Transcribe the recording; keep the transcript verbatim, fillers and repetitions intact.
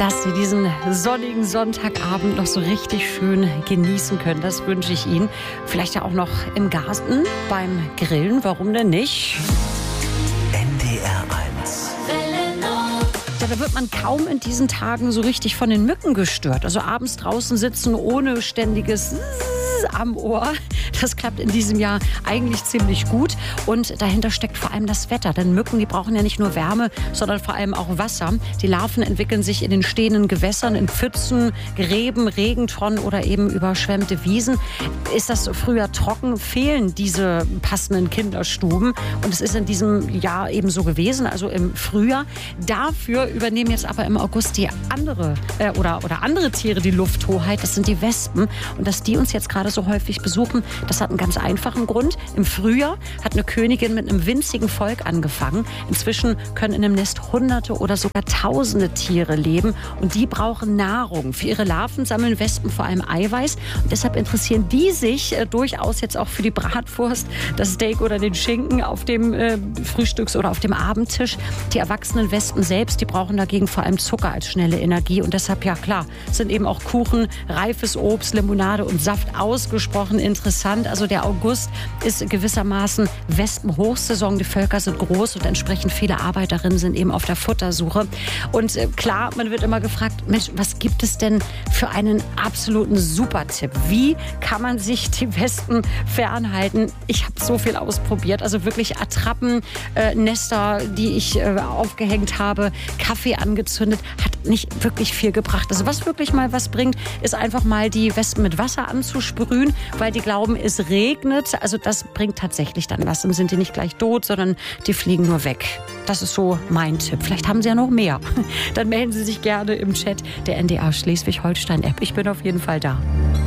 dass Sie diesen sonnigen Sonntagabend noch so richtig schön genießen können. Das wünsche ich Ihnen. Vielleicht ja auch noch im Garten beim Grillen. Warum denn nicht? N D R eins. Ja, da wird man kaum in diesen Tagen so richtig von den Mücken gestört. Also abends draußen sitzen ohne ständiges am Ohr. Das klappt in diesem Jahr eigentlich ziemlich gut. Und dahinter steckt vor allem das Wetter. Denn Mücken, die brauchen ja nicht nur Wärme, sondern vor allem auch Wasser. Die Larven entwickeln sich in den stehenden Gewässern, in Pfützen, Gräben, Regentonnen oder eben überschwemmte Wiesen. Ist das Frühjahr trocken, fehlen diese passenden Kinderstuben. Und es ist in diesem Jahr eben so gewesen, also im Frühjahr. Dafür übernehmen jetzt aber im August die andere äh, oder, oder andere Tiere die Lufthoheit. Das sind die Wespen. Und dass die uns jetzt gerade so häufig besuchen, das hat einen ganz einfachen Grund. Im Frühjahr hat eine Königin mit einem winzigen Volk angefangen. Inzwischen können in einem Nest Hunderte oder sogar Tausende Tiere leben. Und die brauchen Nahrung. Für ihre Larven sammeln Wespen vor allem Eiweiß. Und deshalb interessieren die sich äh, durchaus jetzt auch für die Bratwurst, das Steak oder den Schinken auf dem äh, Frühstücks- oder auf dem Abendtisch. Die erwachsenen Wespen selbst, die brauchen dagegen vor allem Zucker als schnelle Energie. Und deshalb, ja klar, sind eben auch Kuchen, reifes Obst, Limonade und Saft ausgesprochen interessant. Also der August ist gewissermaßen Wespenhochsaison. Die Völker sind groß und entsprechend viele Arbeiterinnen sind eben auf der Futtersuche. Und äh, klar, man wird immer gefragt, Mensch, was gibt es denn für einen absoluten Supertipp? Wie kann man sich die Wespen fernhalten? Ich habe so viel ausprobiert. Also wirklich Attrappen, äh, Nester, die ich äh, aufgehängt habe, Kaffee angezündet, hat nicht wirklich viel gebracht. Also was wirklich mal was bringt, ist einfach mal die Wespen mit Wasser anzusprühen, weil die glauben, es regnet. Also das bringt tatsächlich dann was. Dann sind die nicht gleich tot, sondern die fliegen nur weg. Das ist so mein Tipp. Vielleicht haben Sie ja noch mehr. Dann melden Sie sich gerne im Chat der N D R Schleswig-Holstein-App. Ich bin auf jeden Fall da.